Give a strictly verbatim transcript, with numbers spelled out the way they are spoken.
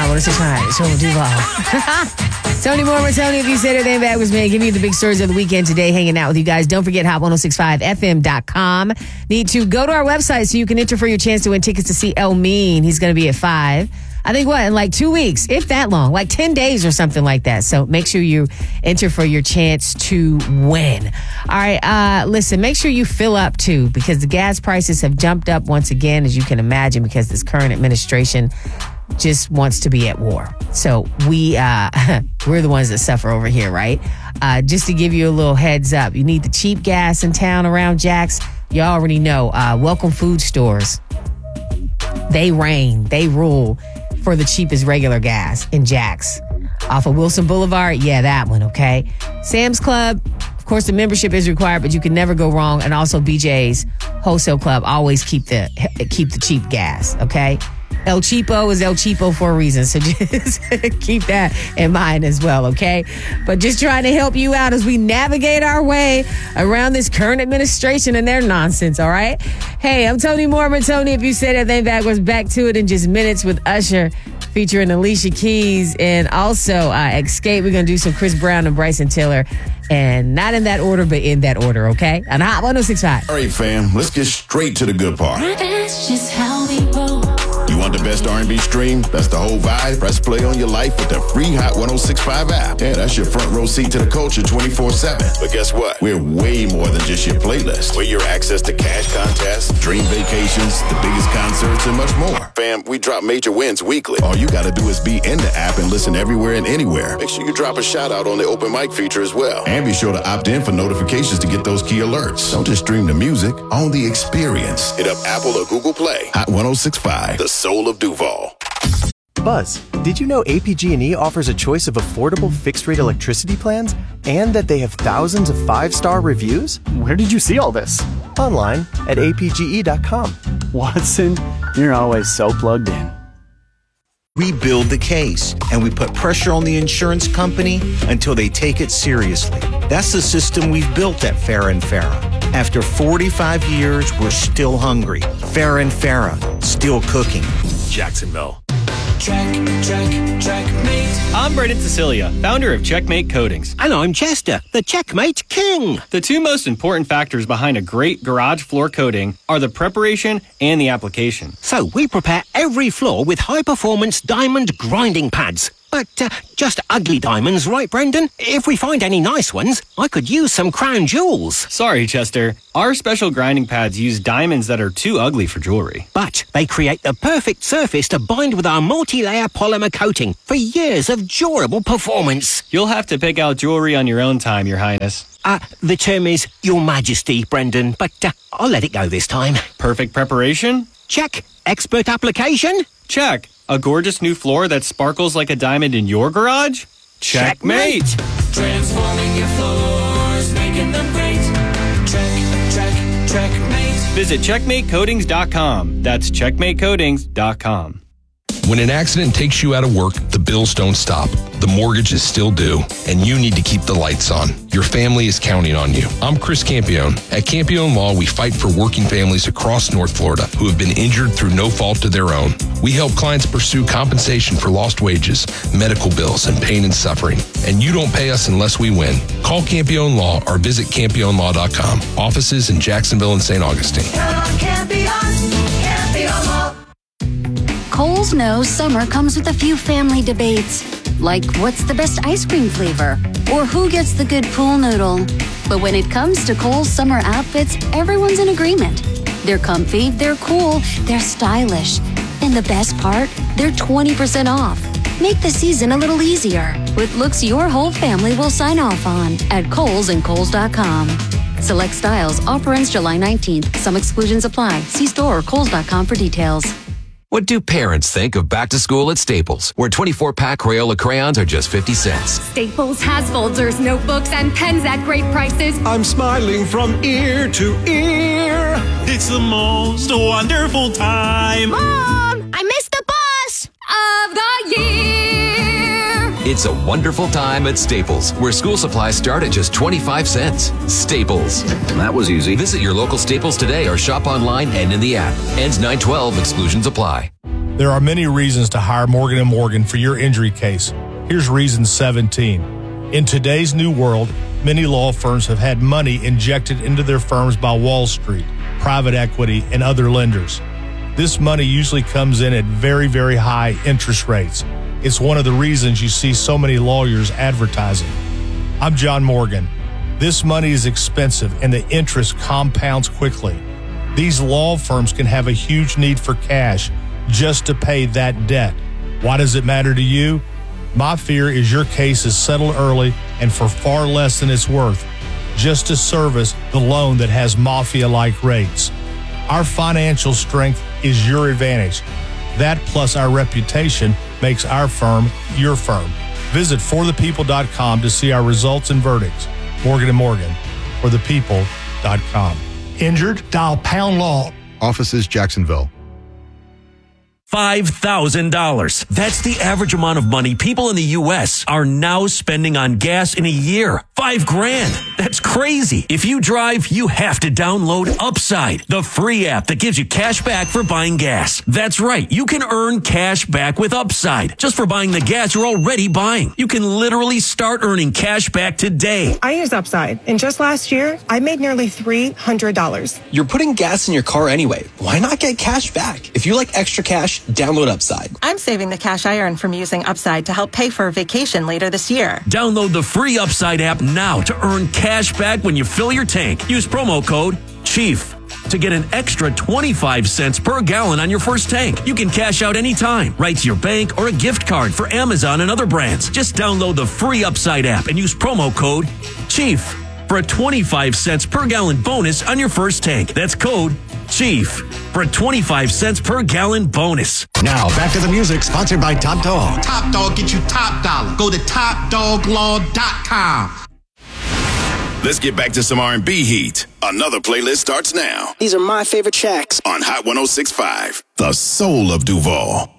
one oh six point five, Soul of Duval. Tony Moore, Tony, if you said it, then that was me. Give me the big stories of the weekend today, hanging out with you guys. Don't forget hot ten sixty-five F M dot com. Need to go to our website so you can enter for your chance to win tickets to see El Mean. He's going to be at five. I think what, in like two weeks, if that long, like ten days or something like that. So make sure you enter for your chance to win. All right, uh, listen, make sure you fill up too, because the gas prices have jumped up once again, as you can imagine, because this current administration just wants to be at war. So we, uh, we're the ones that suffer over here, right? Uh, just to give you a little heads up, you need the cheap gas in town around Jax. You already know, uh, Welcome Food Stores. They reign, they rule for the cheapest regular gas in Jax. Off of Wilson Boulevard, yeah, that one, okay? Sam's Club, of course, the membership is required, but you can never go wrong. And also B J's Wholesale Club, always keep the keep the cheap gas, okay? El Cheapo is El Cheapo for a reason, so just keep that in mind as well, okay? But just trying to help you out as we navigate our way around this current administration and their nonsense, all right? Hey, I'm Tony Mormon. Tony, if you said that thing backwards, back to it in just minutes with Usher featuring Alicia Keys, and also uh, Escape. We're going to do some Chris Brown and Bryson Tiller, and not in that order, but in that order, okay? On Hot ten sixty-five. All right, fam, let's get straight to the good part. That's just how we roll. You want the best R and B stream? That's the whole vibe. Press play on your life with the free Hot ten sixty-five app. Yeah, that's your front row seat to the culture twenty-four seven. But guess what? We're way more than just your playlist. We're your access to cash contests, dream vacations, the biggest concerts, and much more. Fam, we drop major wins weekly. All you gotta do is be in the app and listen everywhere and anywhere. Make sure you drop a shout out on the open mic feature as well. And be sure to opt in for notifications to get those key alerts. Don't just stream the music, own the experience. Hit up Apple or Google Play. Hot ten sixty-five, the soul of Duval. Buzz, did you know A P G and E offers a choice of affordable fixed-rate electricity plans and that they have thousands of five-star reviews? Where did you see all this? Online at A P G E dot com. Watson, you're always so plugged in. We build the case, and we put pressure on the insurance company until they take it seriously. That's the system we've built at Farah and Farah. After forty-five years, we're still hungry. Farah and Farah, still cooking. Jacksonville. Check, check, checkmate. I'm Brendan Cecilia, founder of Checkmate Coatings. And I'm Chester, the Checkmate King. The two most important factors behind a great garage floor coating are the preparation and the application. So we prepare every floor with high-performance diamond grinding pads. But uh, just ugly diamonds, right, Brendan? If we find any nice ones, I could use some crown jewels. Sorry, Chester. Our special grinding pads use diamonds that are too ugly for jewelry. But they create the perfect surface to bind with our multi-layer polymer coating for years of durable performance. You'll have to pick out jewelry on your own time, Your Highness. Uh, the term is Your Majesty, Brendan, but uh, I'll let it go this time. Perfect preparation? Check. Expert application? Check. A gorgeous new floor that sparkles like a diamond in your garage? Checkmate! Transforming your floors, making them great. Check, check, checkmate. Visit checkmate coatings dot com. That's checkmate coatings dot com. When an accident takes you out of work, the bills don't stop. The mortgage is still due, and you need to keep the lights on. Your family is counting on you. I'm Chris Campione. At Campione Law, we fight for working families across North Florida who have been injured through no fault of their own. We help clients pursue compensation for lost wages, medical bills, and pain and suffering. And you don't pay us unless we win. Call Campione Law or visit campione law dot com. Offices in Jacksonville and Saint Augustine. Campione, Campione Law. Kohl's knows summer comes with a few family debates, like what's the best ice cream flavor, or who gets the good pool noodle. But when it comes to Kohl's summer outfits, everyone's in agreement. They're comfy, they're cool, they're stylish. And the best part, they're twenty percent off. Make the season a little easier with looks your whole family will sign off on at Kohl's and Kohl's dot com. Select styles, offer ends July nineteenth. Some exclusions apply. See store or Kohl's dot com for details. What do parents think of back to school at Staples, where twenty-four pack Crayola crayons are just fifty cents? Staples has folders, notebooks, and pens at great prices. I'm smiling from ear to ear. It's the most wonderful time. Mom, I missed the bus of the year. It's a wonderful time at Staples, where school supplies start at just twenty-five cents. Staples. That was easy. Visit your local Staples today or shop online and in the app. Ends nine twelve. Exclusions apply. There are many reasons to hire Morgan and Morgan for your injury case. Here's reason seventeen. In today's new world, many law firms have had money injected into their firms by Wall Street, private equity, and other lenders. This money usually comes in at very, very high interest rates. It's one of the reasons you see so many lawyers advertising. I'm John Morgan. This money is expensive and the interest compounds quickly. These law firms can have a huge need for cash just to pay that debt. Why does it matter to you? My fear is your case is settled early and for far less than it's worth, just to service the loan that has mafia-like rates. Our financial strength is your advantage. That plus our reputation makes our firm your firm. Visit for the people dot com to see our results and verdicts. Morgan and Morgan, for the people dot com. Injured? Dial pound law. Offices, Jacksonville. five thousand dollars. That's the average amount of money people in the U S are now spending on gas in a year. Five grand. That's crazy. If you drive, you have to download Upside, the free app that gives you cash back for buying gas. That's right. You can earn cash back with Upside just for buying the gas you're already buying. You can literally start earning cash back today. I use Upside, and just last year, I made nearly three hundred dollars. You're putting gas in your car anyway. Why not get cash back? If you like extra cash, download Upside. I'm saving the cash I earn from using Upside to help pay for a vacation later this year. Download the free Upside app now to earn cash back when you fill your tank. Use promo code CHIEF to get an extra twenty-five cents per gallon on your first tank. You can cash out anytime, right to your bank or a gift card for Amazon and other brands. Just download the free Upside app and use promo code CHIEF for a twenty-five cents per gallon bonus on your first tank. That's code CHIEF for a twenty-five cents per gallon bonus. Now, back to the music, sponsored by Top Dog. Top Dog get you top dollar. Go to top dog law dot com. Let's get back to some R and B heat. Another playlist starts now. These are my favorite tracks On Hot one oh six point five, the soul of Duval.